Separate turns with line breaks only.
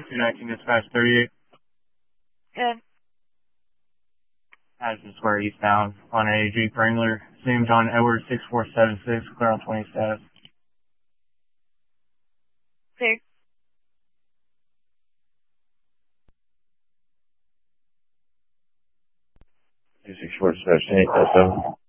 219 dispatch 38.
Good.
Madison Square eastbound on a Jeep Wrangler. Assumed John Edwards 6476, clear on 20 status.
Clear.
264 dispatch 10,